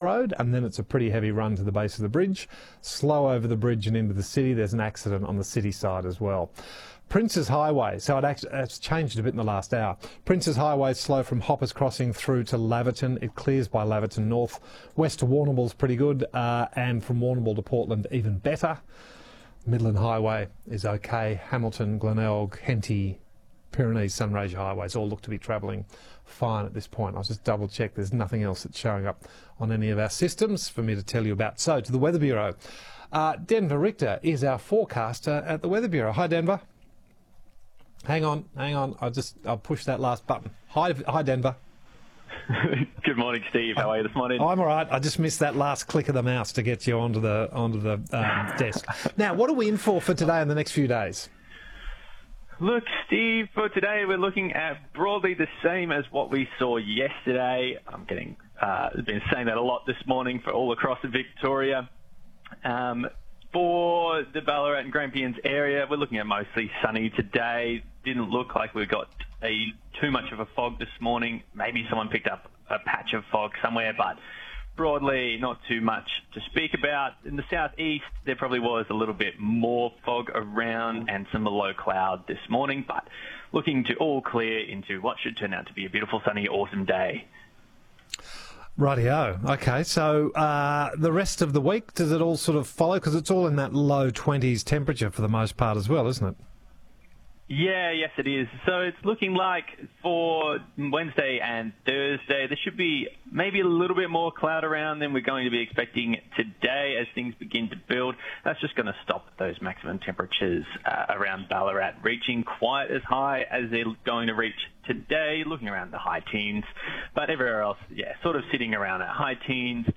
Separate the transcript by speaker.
Speaker 1: Road, and then it's a pretty heavy run to the base of the bridge. Slow over the bridge and into the city. There's an accident on the city side as well. Princes Highway, so it's changed a bit in the last hour. Princes Highway is slow from Hoppers Crossing through to Laverton. It clears by Laverton North. West to Warrnambool's pretty good, and from Warrnambool to Portland even better. Midland Highway is okay. Hamilton, Glenelg, Henty, Pyrenees, Sunraysia Highways all look to be travelling fine at this point. I'll just double check there's nothing else that's showing up on any of our systems for me to tell you about. So, to the Weather Bureau. Denver Richter is our forecaster at the Weather Bureau. Hi, Denver. Hang on. I'll push that last button. Hi, Denver.
Speaker 2: Good morning, Steve. How are you this morning?
Speaker 1: I'm all right. I just missed that last click of the mouse to get you onto the desk. Now, what are we in for today and the next few days?
Speaker 2: Look, Steve, for today we're looking at broadly the same as what we saw yesterday. I'm been saying that a lot this morning for all across Victoria. For the Ballarat and Grampians area, we're looking at mostly sunny today. Didn't look like we got too much of a fog this morning. Maybe someone picked up a patch of fog somewhere, but broadly not too much to speak about. In the southeast, there probably was a little bit more fog around and some low cloud this morning, but looking to all clear into what should turn out to be a beautiful, sunny, awesome day.
Speaker 1: Rightio. Okay, so the rest of the week, does it all sort of follow? Because it's all in that low 20s temperature for the most part as well, isn't it?
Speaker 2: Yeah, yes it is. So it's looking like for Wednesday and Thursday, there should be maybe a little bit more cloud around than we're going to be expecting today as things begin to build. That's just going to stop those maximum temperatures around Ballarat reaching quite as high as they're going to reach today, looking around the high teens. But everywhere else, yeah, sort of sitting around at high teens